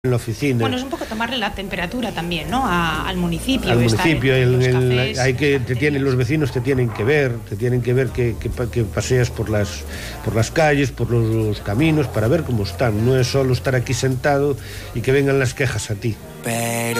en la oficina. Bueno, es un poco tomarle la temperatura también, ¿no? Al municipio. Al municipio, cafés, los vecinos te tienen que ver que paseas por las calles, por los caminos, para ver cómo están. No es solo estar aquí sentado y que vengan las quejas a ti. Pero